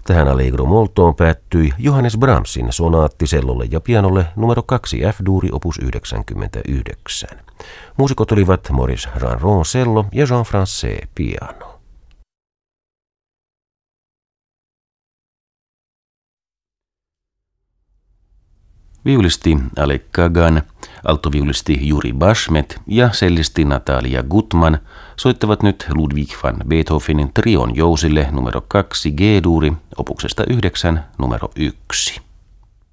Tähän Allegro moltoon päättyi Johannes Brahmsin sonaatti cellolle ja pianolle numero 2 F-duuri opus 99. Muusikot olivat Maurice Ranron cello ja Jean Francais piano. Viulisti Alec Kagan, altoviulisti Yuri Bashmet ja cellisti Natalia Gutman soittavat nyt Ludwig van Beethovenin trion jousille numero 2 G-duuri opuksesta 9 numero 1.